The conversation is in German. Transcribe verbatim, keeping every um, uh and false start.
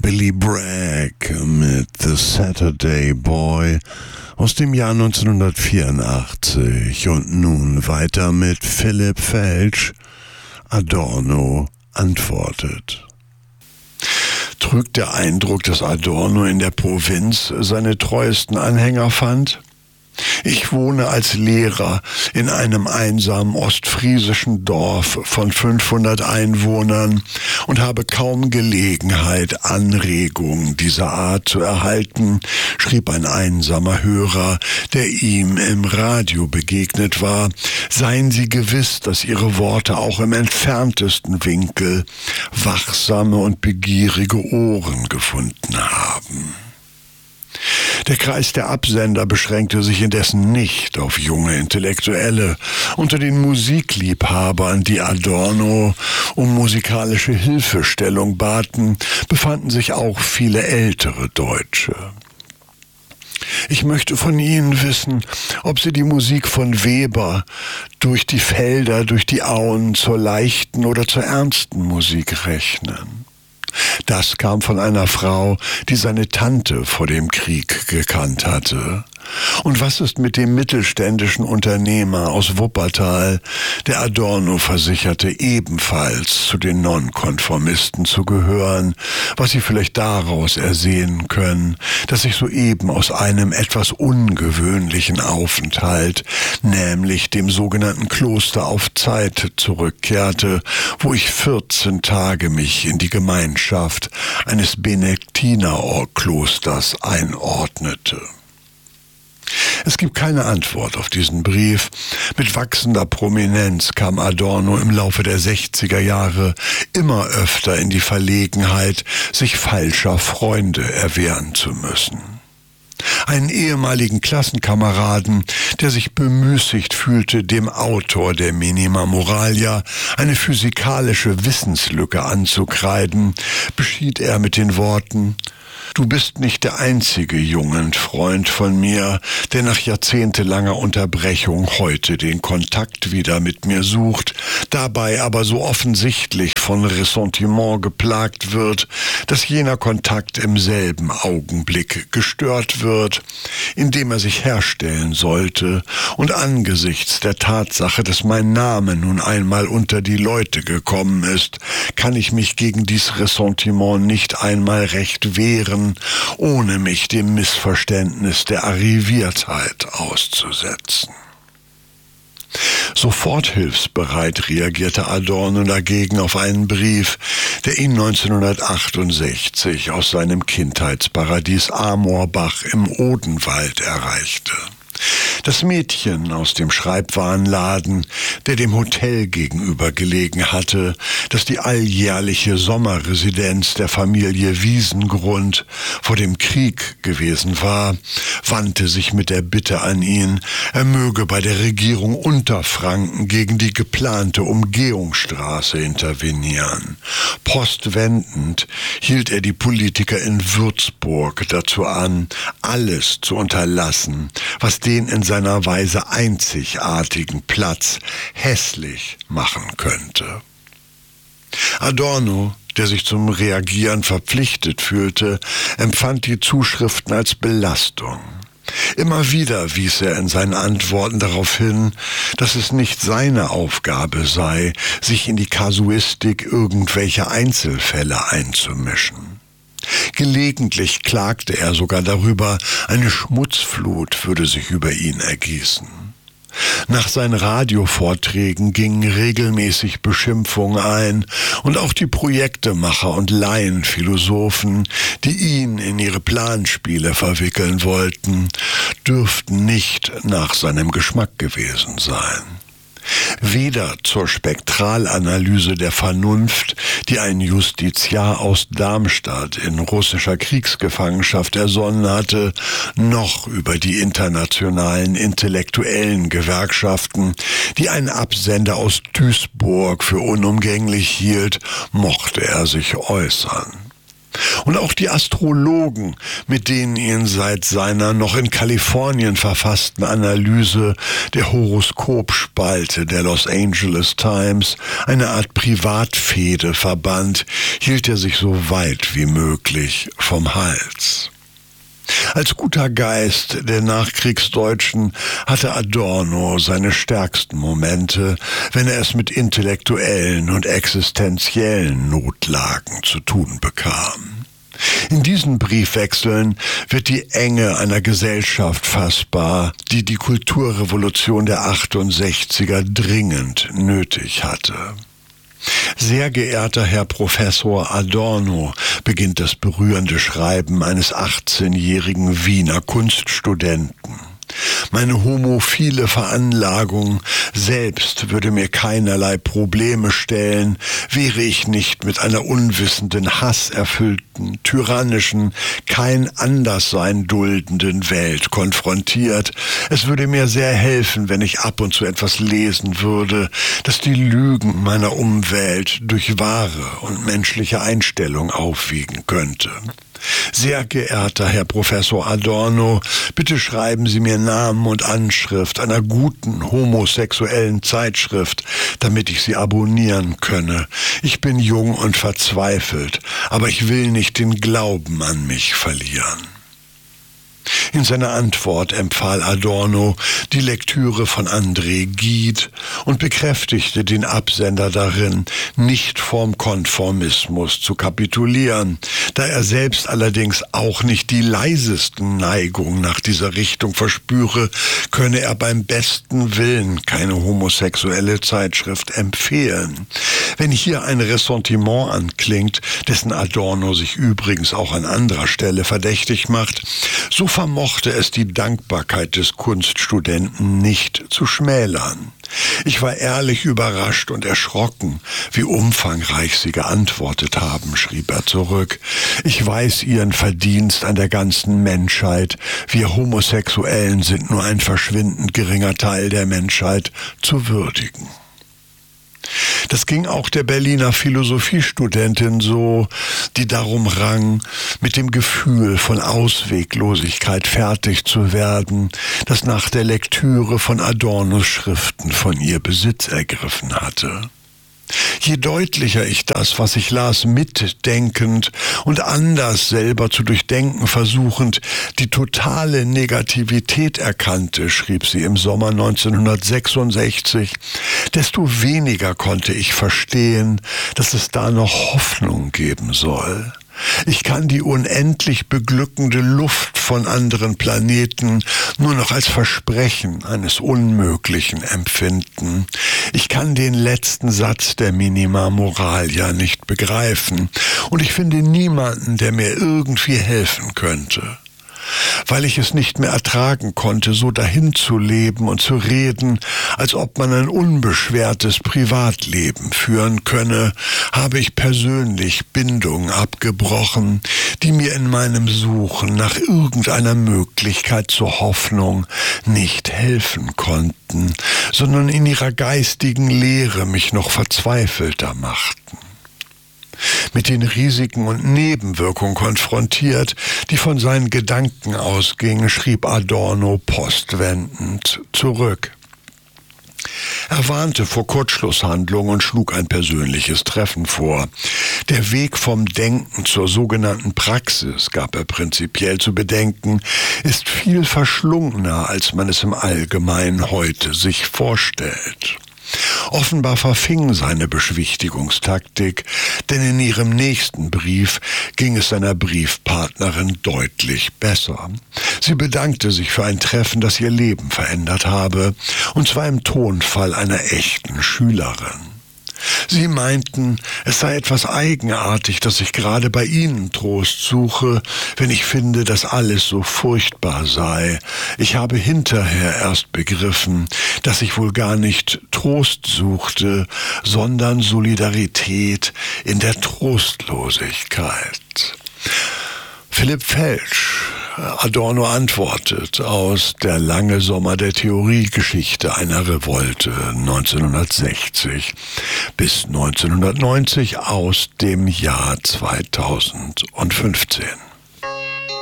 Billy Bragg mit The Saturday Boy aus dem Jahr neunzehnhundertvierundachtzig und nun weiter mit Philipp Felsch. Adorno antwortet. Trügt der Eindruck, dass Adorno in der Provinz seine treuesten Anhänger fand? Ich wohne als Lehrer in einem einsamen ostfriesischen Dorf von fünfhundert Einwohnern und habe kaum Gelegenheit, Anregungen dieser Art zu erhalten, schrieb ein einsamer Hörer, der ihm im Radio begegnet war. Seien Sie gewiss, dass Ihre Worte auch im entferntesten Winkel wachsame und begierige Ohren gefunden haben. Der Kreis der Absender beschränkte sich indessen nicht auf junge Intellektuelle. Unter den Musikliebhabern, die Adorno um musikalische Hilfestellung baten, befanden sich auch viele ältere Deutsche. Ich möchte von Ihnen wissen, ob Sie die Musik von Weber durch die Felder, durch die Auen zur leichten oder zur ernsten Musik rechnen. Das kam von einer Frau, die seine Tante vor dem Krieg gekannt hatte. Und was ist mit dem mittelständischen Unternehmer aus Wuppertal, der Adorno versicherte, ebenfalls zu den Nonkonformisten zu gehören, was Sie vielleicht daraus ersehen können, dass ich soeben aus einem etwas ungewöhnlichen Aufenthalt, nämlich dem sogenannten Kloster auf Zeit, zurückkehrte, wo ich vierzehn Tage mich in die Gemeinschaft eines Benediktinerklosters einordnete. Es gibt keine Antwort auf diesen Brief. Mit wachsender Prominenz kam Adorno im Laufe der sechziger Jahre immer öfter in die Verlegenheit, sich falscher Freunde erwehren zu müssen. Einen ehemaligen Klassenkameraden, der sich bemüßigt fühlte, dem Autor der Minima Moralia eine physikalische Wissenslücke anzukreiden, beschied er mit den Worten: Du bist nicht der einzige Jugendfreund von mir, der nach jahrzehntelanger Unterbrechung heute den Kontakt wieder mit mir sucht, dabei aber so offensichtlich von Ressentiment geplagt wird, dass jener Kontakt im selben Augenblick gestört wird, indem er sich herstellen sollte, und angesichts der Tatsache, dass mein Name nun einmal unter die Leute gekommen ist, kann ich mich gegen dies Ressentiment nicht einmal recht wehren, ohne mich dem Missverständnis der Arriviertheit auszusetzen. Sofort hilfsbereit reagierte Adorno dagegen auf einen Brief, der ihn neunzehnhundertachtundsechzig aus seinem Kindheitsparadies Amorbach im Odenwald erreichte. Das Mädchen aus dem Schreibwarenladen, der dem Hotel gegenüber gelegen hatte, das die alljährliche Sommerresidenz der Familie Wiesengrund vor dem Krieg gewesen war, wandte sich mit der Bitte an ihn, er möge bei der Regierung Unterfranken gegen die geplante Umgehungsstraße intervenieren. Postwendend hielt er die Politiker in Würzburg dazu an, alles zu unterlassen, was den in seiner Weise einzigartigen Platz hässlich machen könnte. Adorno, der sich zum Reagieren verpflichtet fühlte, empfand die Zuschriften als Belastung. Immer wieder wies er in seinen Antworten darauf hin, dass es nicht seine Aufgabe sei, sich in die Kasuistik irgendwelcher Einzelfälle einzumischen. Gelegentlich klagte er sogar darüber, eine Schmutzflut würde sich über ihn ergießen. Nach seinen Radiovorträgen gingen regelmäßig Beschimpfungen ein und auch die Projektemacher und Laienphilosophen, die ihn in ihre Planspiele verwickeln wollten, dürften nicht nach seinem Geschmack gewesen sein. Weder zur Spektralanalyse der Vernunft, die ein Justiziar aus Darmstadt in russischer Kriegsgefangenschaft ersonnen hatte, noch über die internationalen intellektuellen Gewerkschaften, die ein Absender aus Duisburg für unumgänglich hielt, mochte er sich äußern. Und auch die Astrologen, mit denen ihn seit seiner noch in Kalifornien verfassten Analyse der Horoskopspalte der Los Angeles Times, eine Art Privatfehde verband, hielt er sich so weit wie möglich vom Hals. Als guter Geist der Nachkriegsdeutschen hatte Adorno seine stärksten Momente, wenn er es mit intellektuellen und existenziellen Notlagen zu tun bekam. In diesen Briefwechseln wird die Enge einer Gesellschaft fassbar, die die Kulturrevolution der achtundsechziger dringend nötig hatte. Sehr geehrter Herr Professor Adorno, beginnt das berührende Schreiben eines achtzehnjährigen Wiener Kunststudenten. Meine homophile Veranlagung selbst würde mir keinerlei Probleme stellen, wäre ich nicht mit einer unwissenden, hasserfüllten, tyrannischen, kein Anderssein duldenden Welt konfrontiert. Es würde mir sehr helfen, wenn ich ab und zu etwas lesen würde, das die Lügen meiner Umwelt durch wahre und menschliche Einstellung aufwiegen könnte. Sehr geehrter Herr Professor Adorno, bitte schreiben Sie mir Namen und Anschrift einer guten homosexuellen Zeitschrift, damit ich sie abonnieren könne. Ich bin jung und verzweifelt, aber ich will nicht den Glauben an mich verlieren. In seiner Antwort empfahl Adorno die Lektüre von André Gide und bekräftigte den Absender darin, nicht vorm Konformismus zu kapitulieren. Da er selbst allerdings auch nicht die leisesten Neigungen nach dieser Richtung verspüre, könne er beim besten Willen keine homosexuelle Zeitschrift empfehlen. Wenn hier ein Ressentiment anklingt, dessen Adorno sich übrigens auch an anderer Stelle verdächtig macht, so vermochte es die Dankbarkeit des Kunststudenten nicht zu schmälern. Ich war ehrlich überrascht und erschrocken, wie umfangreich Sie geantwortet haben, schrieb er zurück. Ich weiß Ihren Verdienst an der ganzen Menschheit. Wir Homosexuellen sind nur ein verschwindend geringer Teil der Menschheit zu würdigen. Das ging auch der Berliner Philosophiestudentin so, die darum rang, mit dem Gefühl von Ausweglosigkeit fertig zu werden, das nach der Lektüre von Adornos Schriften von ihr Besitz ergriffen hatte. Je deutlicher ich das, was ich las, mitdenkend und anders selber zu durchdenken versuchend, die totale Negativität erkannte, schrieb sie im Sommer neunzehnhundertsechsundsechzig, desto weniger konnte ich verstehen, dass es da noch Hoffnung geben soll. Ich kann die unendlich beglückende Luft von anderen Planeten nur noch als Versprechen eines Unmöglichen empfinden. Ich kann den letzten Satz der Minima Moralia nicht begreifen und ich finde niemanden, der mir irgendwie helfen könnte. Weil ich es nicht mehr ertragen konnte, so dahin zu leben und zu reden, als ob man ein unbeschwertes Privatleben führen könne, habe ich persönlich Bindungen abgebrochen, die mir in meinem Suchen nach irgendeiner Möglichkeit zur Hoffnung nicht helfen konnten, sondern in ihrer geistigen Leere mich noch verzweifelter machten. Mit den Risiken und Nebenwirkungen konfrontiert, die von seinen Gedanken ausgingen, schrieb Adorno postwendend zurück. Er warnte vor Kurzschlusshandlungen und schlug ein persönliches Treffen vor. Der Weg vom Denken zur sogenannten Praxis, gab er prinzipiell zu bedenken, ist viel verschlungener, als man es im Allgemeinen heute sich vorstellt. Offenbar verfing seine Beschwichtigungstaktik, denn in ihrem nächsten Brief ging es seiner Briefpartnerin deutlich besser. Sie bedankte sich für ein Treffen, das ihr Leben verändert habe, und zwar im Tonfall einer echten Schülerin. Sie meinten, es sei etwas eigenartig, dass ich gerade bei Ihnen Trost suche, wenn ich finde, dass alles so furchtbar sei. Ich habe hinterher erst begriffen, dass ich wohl gar nicht Trost suchte, sondern Solidarität in der Trostlosigkeit. Philipp Felsch Adorno antwortet aus Der lange Sommer der Theoriegeschichte einer Revolte neunzehnhundertsechzig bis neunzehnhundertneunzig aus dem Jahr zweitausendfünfzehn.